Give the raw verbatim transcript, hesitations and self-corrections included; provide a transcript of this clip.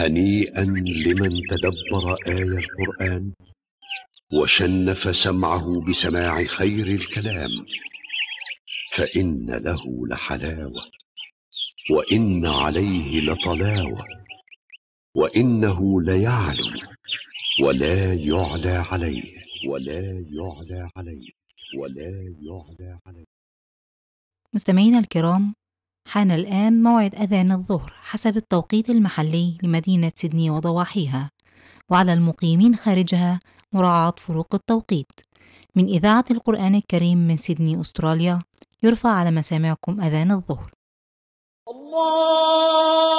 هنيئا لمن تدبر آي القرآن وشنف سمعه بسماع خير الكلام، فإن له لحلاوة وإن عليه لطلاوة، وإنه ليعلو ولا يعلى عليه ولا يعلى عليه ولا يعلى عليه. مستمعينا الكرام، حان الآن موعد أذان الظهر حسب التوقيت المحلي لمدينة سيدني وضواحيها، وعلى المقيمين خارجها مراعاة فروق التوقيت. من إذاعة القرآن الكريم من سيدني أستراليا، يرفع على مسامعكم أذان الظهر. الله